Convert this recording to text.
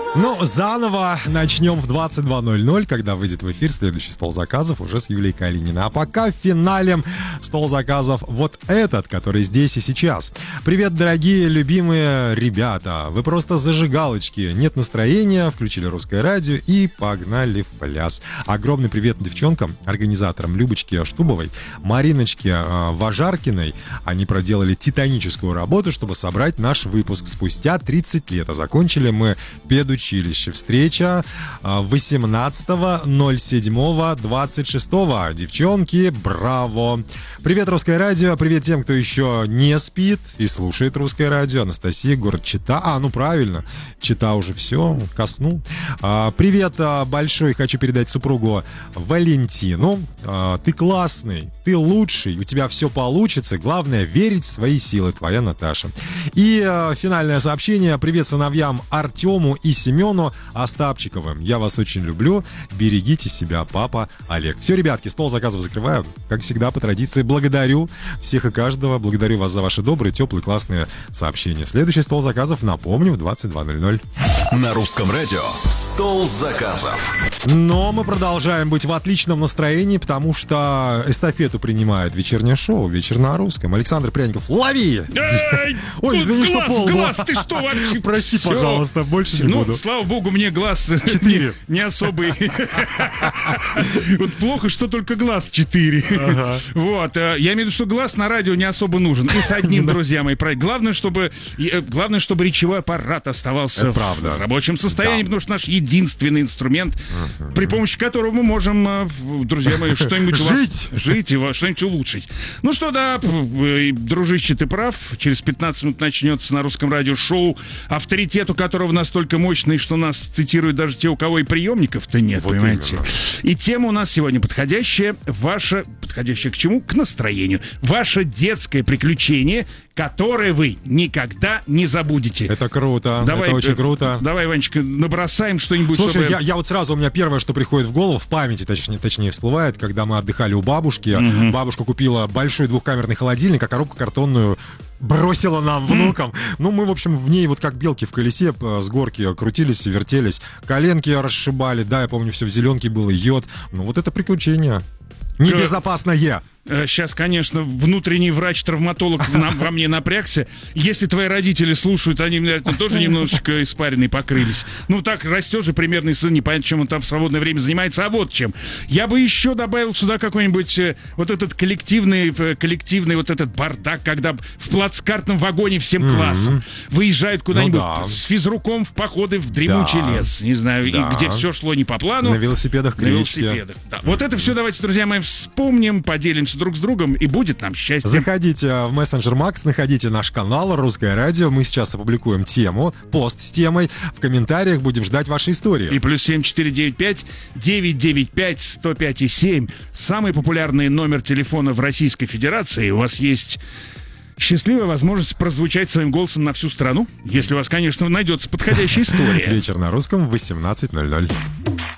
Ну, заново начнем в 22:00, когда выйдет в эфир следующий стол заказов уже с Юлией Калининой. А пока в финале стол заказов вот этот, который здесь и сейчас. Привет, дорогие, любимые ребята. Вы просто зажигалочки. Нет настроения, включили русское радио и погнали в пляс. Огромный привет девчонкам, организаторам Любочке Штубовой, Мариночке Важаркиной. Они проделали титаническую работу, чтобы собрать наш выпуск спустя 30 лет. А закончили мы педучилище. Встреча 18.07.26. Девчонки, браво! Привет, Русское радио. Привет тем, кто еще не спит и слушает Русское радио. Анастасия, город Чита. Ну правильно, Чита уже все, ко сну. Привет большой хочу передать супругу Валентину. Ты классный, ты лучший, у тебя все получится. Главное верить в свои силы. Твоя Наташа. И финальное сообщение. Привет сыновьям Артему и Семену Остапчиковым. Я вас очень люблю. Берегите себя, папа Олег. Все, ребятки, стол заказов закрываю. Как всегда, по традиции, благодарю всех и каждого. Благодарю вас за ваши добрые, теплые, классные сообщения. Следующий стол заказов, напомню, в 22:00. На Русском радио стол заказов. Но мы продолжаем быть в отличном настроении, потому что эстафету принимает вечернее шоу «Вечер на русском». Александр Пряников, лови! Ой, извини, что пол. Глаз, ты что вообще? Прости, пожалуйста, больше не буду. Слава богу, мне глаз 4. не особый. Вот плохо, что только глаз 4. Вот, я имею в виду, что глаз на радио не особо нужен. И с одним, друзья мои, главное, чтобы речевой аппарат оставался в рабочем состоянии, потому что наш единственный инструмент, при помощи которого мы можем, друзья мои, что-нибудь жить и что-нибудь улучшить. Ну что, да, дружище, ты прав. Через 15 минут начнется на Русском радио шоу, авторитет у которого настолько мощный, что нас цитируют даже те, у кого и приемников-то нет, вот понимаете? Именно. И тема у нас сегодня подходящая к чему? К настроению. Ваше детское приключение, которое вы никогда не забудете. Это круто, это очень круто. Давай, Ванечка, набросаем что-нибудь. Слушай, чтобы... я вот сразу, у меня первое, что приходит в голову, в памяти, точнее всплывает, когда мы отдыхали у бабушки. Бабушка купила большой двухкамерный холодильник, а коробку картонную бросила нам, внукам. Ну, мы, в общем, в ней вот как белки в колесе с горки крутились, вертелись, коленки расшибали. Да, я помню, все в зеленке было, йод. Ну, вот это приключение. Небезопасное. Сейчас, конечно, внутренний врач-травматолог во мне напрягся. Если твои родители слушают, они, наверное, тоже немножечко испаренные покрылись. Ну, так, растешь же примерный сын, непонятно, чем он там в свободное время занимается, а вот чем. Я бы еще добавил сюда какой-нибудь вот этот коллективный вот этот бардак, когда в плацкартном вагоне всем классом выезжают куда-нибудь с физруком в походы в дремучий лес, не знаю, и где все шло не по плану. На велосипедах к речке. Да. Вот это все давайте, друзья мои, вспомним, поделимся друг с другом, и будет нам счастье. Заходите в мессенджер Макс, находите наш канал Русское радио. Мы сейчас опубликуем тему, пост с темой. В комментариях будем ждать ваши истории. И +7 495 995 105 7. Самый популярный номер телефона в Российской Федерации. У вас есть счастливая возможность прозвучать своим голосом на всю страну, если у вас, конечно, найдется подходящая история. Вечер на русском в 18:00.